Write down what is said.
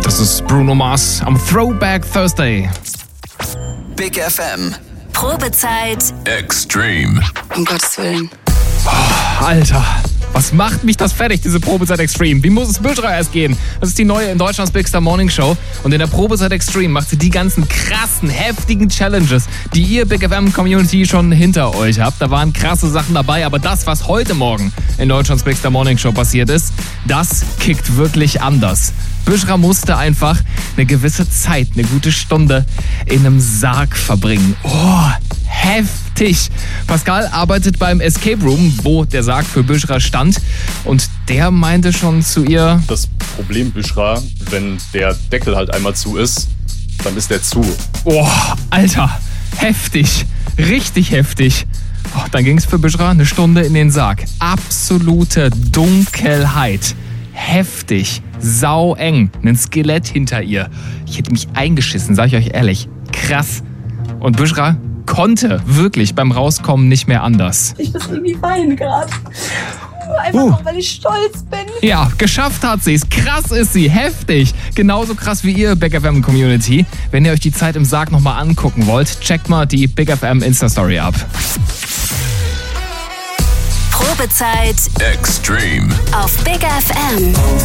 Das ist Bruno Mars am Throwback Thursday. Big FM. Probezeit Extreme. Um Gottes Willen. Alter, was macht mich das fertig, diese Probezeit Extreme? Wie muss es Büschra erst gehen? Das ist die neue in Deutschlands Big Star Morning Show. Und in der Probezeit Extreme macht sie die ganzen krassen, heftigen Challenges, die ihr Big FM Community schon hinter euch habt. Da waren krasse Sachen dabei, aber das, was heute Morgen in Deutschlands Big Star Morning Show passiert ist, das kickt wirklich anders. Büschra musste einfach eine gewisse Zeit, eine gute Stunde in einem Sarg verbringen. Oh, heftig. Pascal arbeitet beim Escape Room, wo der Sarg für Büschra stand. Und der meinte schon zu ihr: Das Problem, Büschra, wenn der Deckel halt einmal zu ist, dann ist der zu. Oh, Alter, heftig. Richtig heftig. Oh, dann ging es für Büschra eine Stunde in den Sarg. Absolute Dunkelheit. Heftig. Saueng. Ein Skelett hinter ihr. Ich hätte mich eingeschissen, sag ich euch ehrlich. Krass. Und Büschra konnte wirklich beim Rauskommen nicht mehr anders. Ich muss irgendwie weinen gerade. Einfach auch, weil ich stolz bin. Ja, geschafft hat sie es. Krass ist sie. Heftig. Genauso krass wie ihr Big FM Community. Wenn ihr euch die Zeit im Sarg nochmal angucken wollt, checkt mal die Big FM Insta-Story ab. Probezeit Extreme. auf Big FM.